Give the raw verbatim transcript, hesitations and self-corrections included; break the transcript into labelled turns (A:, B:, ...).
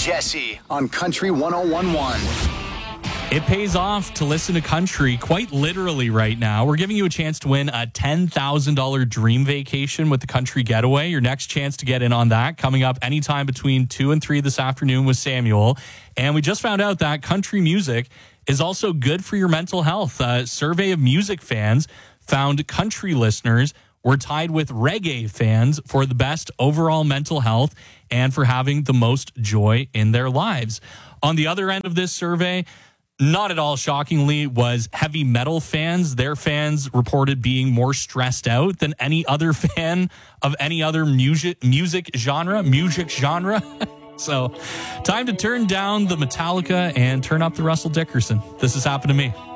A: Jesse on Country one oh one point one.
B: It pays off to listen to country quite literally right now. We're giving you a chance to win a ten thousand dollars dream vacation with the Country Getaway. Your next chance to get in on that coming up anytime between two and three this afternoon with Samuel. And we just found out that country music is also good for your mental health. A survey of music fans found country listeners were tied with reggae fans for the best overall mental health and for having the most joy in their lives. On the other end of this survey, not at all shockingly, was heavy metal fans. Their fans reported being more stressed out than any other fan of any other music music genre, music genre. So time to turn down the Metallica and turn up the Russell Dickerson. This has happened to me.